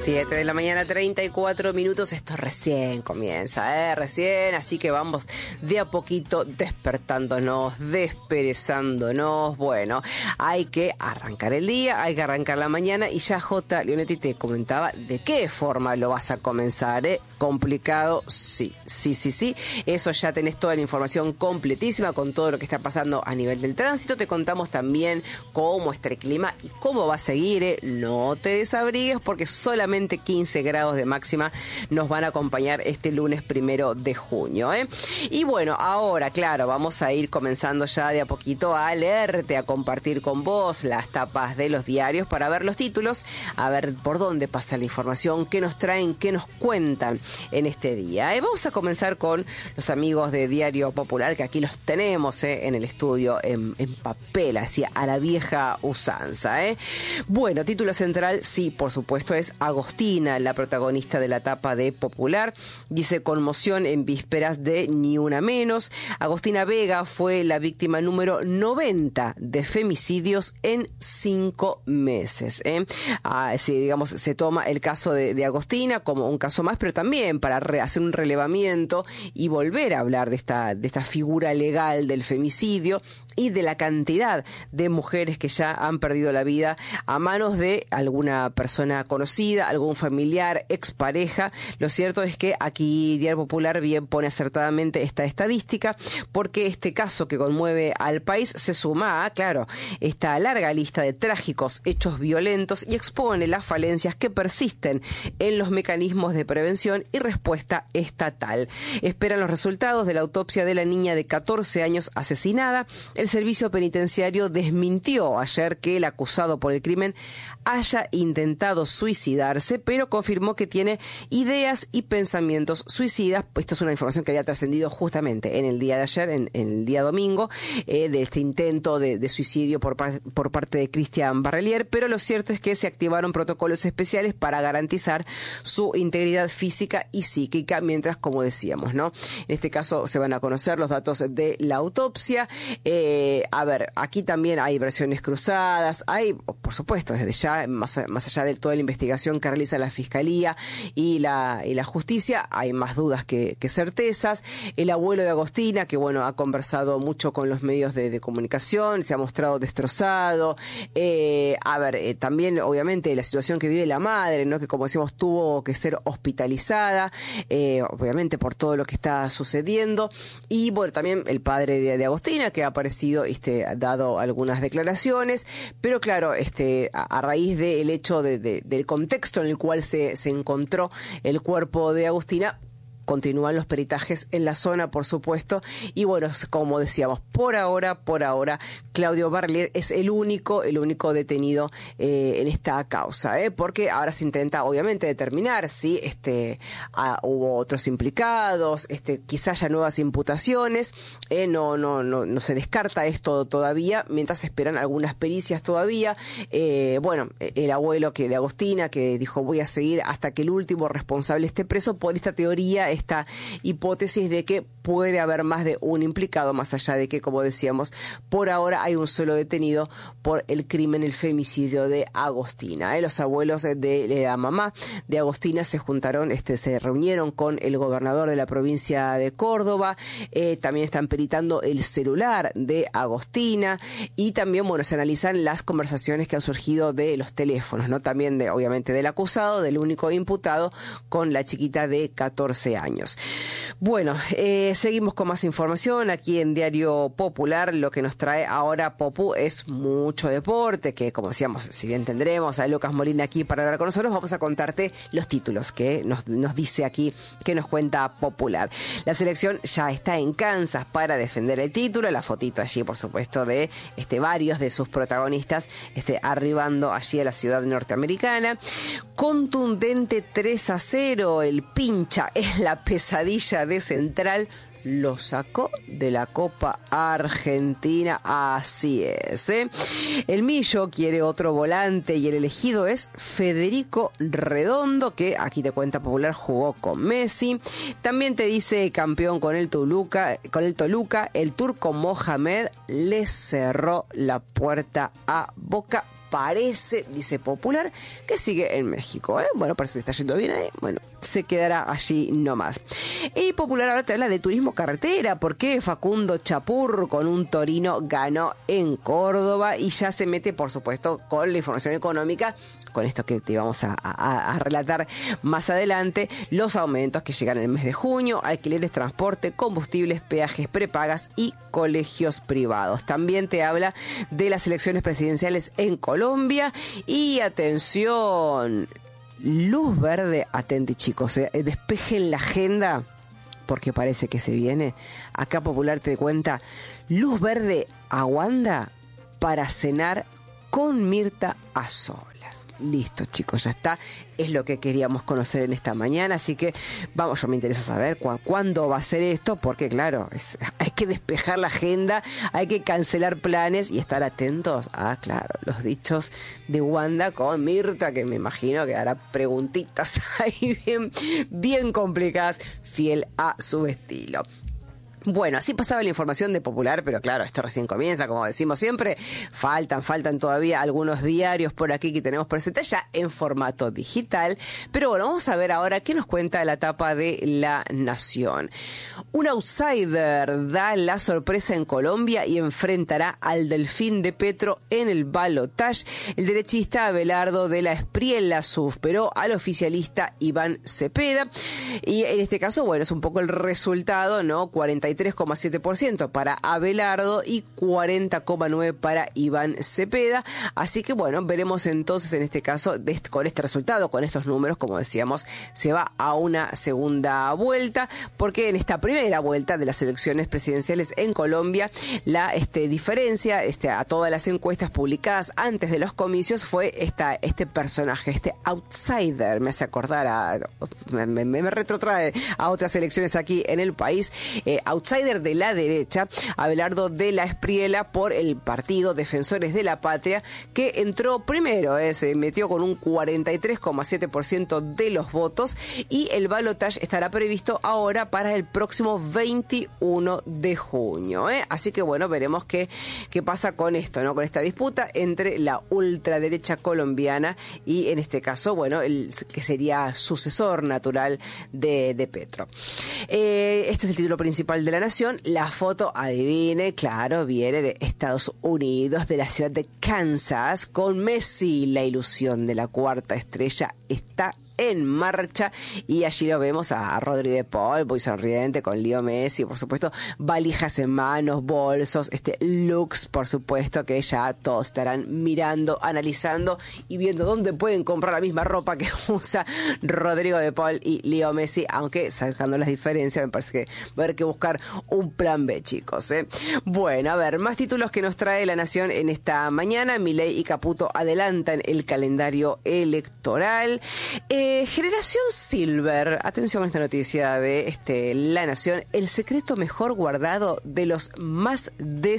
7 de la mañana, 34 minutos. Esto recién comienza, recién. Así que vamos de a poquito despertándonos, desperezándonos. Bueno, hay que arrancar el día, hay que arrancar la mañana. Y ya J. Leonetti te comentaba de qué forma lo vas a comenzar, Complicado, sí. Eso ya tenés toda la información completísima con todo lo que está pasando a nivel del tránsito. Te contamos también cómo está el clima y cómo va a seguir, No te desabrigues porque solamente 15 grados de máxima nos van a acompañar este lunes 1 de junio, Y bueno, ahora, claro, vamos a ir comenzando ya de a poquito a leerte, a compartir con vos las tapas de los diarios para ver los títulos, a ver por dónde pasa la información, qué nos traen, qué nos cuentan en este día. Vamos a comenzar con los amigos de Diario Popular, que aquí los tenemos en el estudio en papel, así a la vieja usanza. Bueno, título central, sí, por supuesto, es Agostina, la protagonista de la tapa de Popular. Dice: conmoción en vísperas de Ni Una Menos. Agostina Vega fue la víctima número 90 de femicidios en 5 meses. Sí, digamos, se toma el caso de Agostina como un caso más, pero también para hacer un relevamiento y volver a hablar de esta figura legal del femicidio y de la cantidad de mujeres que ya han perdido la vida a manos de alguna persona conocida, algún familiar, expareja. Lo cierto es que aquí Diario Popular bien pone acertadamente esta estadística, porque este caso que conmueve al país se suma a, claro, esta larga lista de trágicos hechos violentos y expone las falencias que persisten en los mecanismos de prevención y respuesta estatal. Esperan los resultados de la autopsia de la niña de 14 años asesinada. El servicio penitenciario desmintió ayer que el acusado por el crimen haya intentado suicidarse, pero confirmó que tiene ideas y pensamientos suicidas. Esta es una información que había trascendido justamente en el día de ayer, en el día domingo, de este intento de suicidio por parte de Cristian Barrelier, pero lo cierto es que se activaron protocolos especiales para garantizar su integridad física y psíquica, mientras, como decíamos, ¿no? En este caso se van a conocer los datos de la autopsia. A ver, aquí también hay versiones cruzadas, hay, por supuesto, desde ya, más allá de toda la investigación que realiza la Fiscalía y la Justicia, hay más dudas que certezas. El abuelo de Agostina, que bueno, ha conversado mucho con los medios de comunicación, se ha mostrado destrozado. También, obviamente, la situación que vive la madre, ¿no? Que, como decimos, tuvo que ser hospitalizada, obviamente por todo lo que está sucediendo. Y bueno, también el padre de Agostina, que ha aparecido, dado algunas declaraciones, pero claro, a raíz del hecho del contexto en el cual se encontró el cuerpo de Agostina, continúan los peritajes en la zona, por supuesto, y bueno, como decíamos, por ahora, Claudio Barrelier es el único detenido en esta causa, porque ahora se intenta, obviamente, determinar si hubo otros implicados, quizás haya nuevas imputaciones, no se descarta esto todavía, mientras esperan algunas pericias todavía. El abuelo de Agostina, que dijo: voy a seguir hasta que el último responsable esté preso, por esta teoría, esta hipótesis de que puede haber más de un implicado, más allá de que, como decíamos, por ahora hay un solo detenido por el crimen, el femicidio de Agostina. Los abuelos de la mamá de Agostina se juntaron, se reunieron con el gobernador de la provincia de Córdoba, también están peritando el celular de Agostina y también, bueno, se analizan las conversaciones que han surgido de los teléfonos, ¿no? También obviamente del acusado, del único imputado, con la chiquita de 14 años. Bueno, seguimos con más información aquí en Diario Popular. Lo que nos trae ahora Popu es mucho deporte, que, como decíamos, si bien tendremos a Lucas Molina aquí para hablar con nosotros, vamos a contarte los títulos que nos dice aquí, que nos cuenta Popular. La selección ya está en Kansas para defender el título. La fotito allí, por supuesto, de varios de sus protagonistas arribando allí a la ciudad norteamericana. Contundente 3-0. El pincha es la pesadilla de Central. Lo sacó de la Copa Argentina, así es. El Millo quiere otro volante y el elegido es Federico Redondo, que aquí te cuenta Popular, jugó con Messi. También te dice campeón con el Toluca, el turco Mohamed le cerró la puerta a Boca parece, dice Popular, que sigue en México. Bueno, parece que está yendo bien ahí. Bueno, se quedará allí nomás. Y Popular ahora te habla de turismo carretera, porque Facundo Chapur con un Torino ganó en Córdoba y ya se mete, por supuesto, con la información económica, con esto que te vamos a relatar más adelante, los aumentos que llegan en el mes de junio, alquileres, transporte, combustibles, peajes, prepagas y colegios privados. También te habla de las elecciones presidenciales en Colombia y atención, luz verde, atenti chicos, despejen la agenda porque parece que se viene. Acá Popular te cuenta, luz verde a Wanda para cenar con Mirta a solas. Listo, chicos, ya está. Es lo que queríamos conocer en esta mañana. Así que, vamos, yo me interesa saber cuándo va a ser esto, porque claro, hay que despejar la agenda, hay que cancelar planes y estar atentos a, claro, los dichos de Wanda con Mirta, que me imagino que hará preguntitas ahí bien complicadas, fiel a su estilo. Bueno, así pasaba la información de Popular, pero claro, esto recién comienza, como decimos siempre, faltan todavía algunos diarios por aquí que tenemos presentes ya en formato digital, pero bueno, vamos a ver ahora qué nos cuenta la tapa de La Nación. Un outsider da la sorpresa en Colombia y enfrentará al Delfín de Petro en el balotaje. El derechista Abelardo de la Espriella superó al oficialista Iván Cepeda y en este caso, bueno, es un poco el resultado, ¿no? 43,7% para Abelardo y 40,9% para Iván Cepeda. Así que bueno, veremos entonces en este caso, con este resultado, con estos números, como decíamos, se va a una segunda vuelta, porque en esta primera vuelta de las elecciones presidenciales en Colombia, la diferencia a todas las encuestas publicadas antes de los comicios fue este personaje, este outsider, me hace acordar me retrotrae a otras elecciones aquí en el país, outsider de la derecha, Abelardo de la Espriella por el partido Defensores de la Patria, que entró primero, se metió con un 43,7% de los votos y el balotaje estará previsto ahora para el próximo 21 de junio. Así que bueno, veremos qué pasa con esto, ¿no? Con esta disputa entre la ultraderecha colombiana y en este caso, bueno, que sería sucesor natural de Petro. Este es el título principal de La Nación. La foto, adivine, claro, viene de Estados Unidos, de la ciudad de Kansas, con Messi. La ilusión de la cuarta estrella está en marcha y allí lo vemos a Rodri de Paul, muy sonriente con Leo Messi, por supuesto, valijas en manos, bolsos, looks, por supuesto, que ya todos estarán mirando, analizando y viendo dónde pueden comprar la misma ropa que usa Rodrigo de Paul y Leo Messi, aunque sacando las diferencias me parece que va a haber que buscar un plan B, chicos. Bueno, a ver, más títulos que nos trae La Nación en esta mañana. Milei y Caputo adelantan el calendario electoral. Generación Silver, atención a esta noticia de La Nación, el secreto mejor guardado de los más de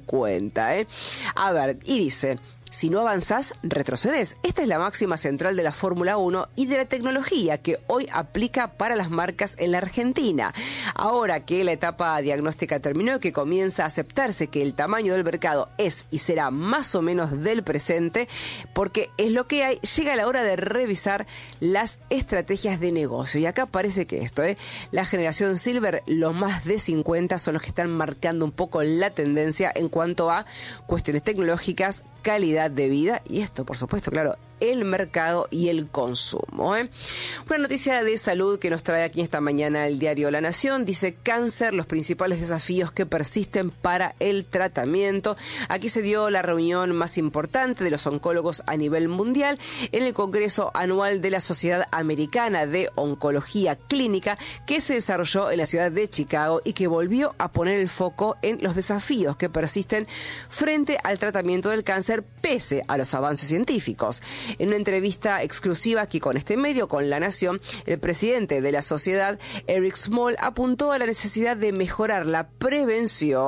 50. A ver, y dice: si no avanzás, retrocedes. Esta es la máxima central de la Fórmula 1 y de la tecnología que hoy aplica para las marcas en la Argentina. Ahora que la etapa diagnóstica terminó y que comienza a aceptarse que el tamaño del mercado es y será más o menos del presente, porque es lo que hay, llega la hora de revisar las estrategias de negocio. Y acá parece que la generación Silver, los más de 50, son los que están marcando un poco la tendencia en cuanto a cuestiones tecnológicas, calidad de vida y esto, por supuesto, claro, el mercado y el consumo. Una noticia de salud que nos trae aquí esta mañana el diario La Nación. Dice: cáncer, los principales desafíos que persisten para el tratamiento. Aquí se dio la reunión más importante de los oncólogos a nivel mundial en el Congreso Anual de la Sociedad Americana de Oncología Clínica, que se desarrolló en la ciudad de Chicago y que volvió a poner el foco en los desafíos que persisten frente al tratamiento del cáncer pese a los avances científicos. En una entrevista exclusiva aquí con este medio, con La Nación, el presidente de la sociedad, Eric Small, apuntó a la necesidad de mejorar la prevención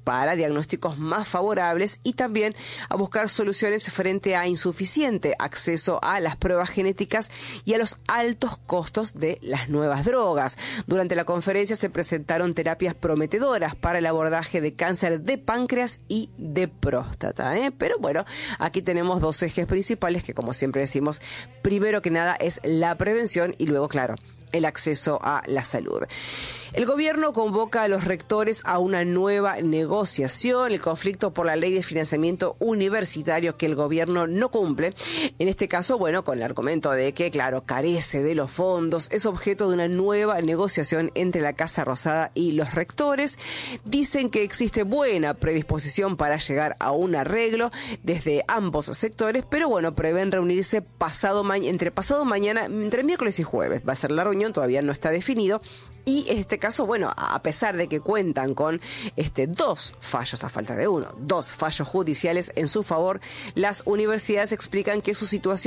para diagnósticos más favorables y también a buscar soluciones frente a insuficiente acceso a las pruebas genéticas y a los altos costos de las nuevas drogas. Durante la conferencia se presentaron terapias prometedoras para el abordaje de cáncer de páncreas y de próstata, Pero bueno, aquí tenemos dos ejes principales que, como siempre decimos, primero que nada es la prevención y luego, claro, el acceso a la salud. El gobierno convoca a los rectores a una nueva negociación. El conflicto por la ley de financiamiento universitario que el gobierno no cumple, en este caso, bueno, con el argumento de que, claro, carece de los fondos, es objeto de una nueva negociación entre la Casa Rosada y los rectores. Dicen que existe buena predisposición para llegar a un arreglo desde ambos sectores, pero bueno, prevén reunirse entre miércoles y jueves. Va a ser la reunión, todavía no está definido. Y en este caso, bueno, a pesar de que cuentan con dos fallos, a falta de uno, dos fallos judiciales en su favor, las universidades explican que su situación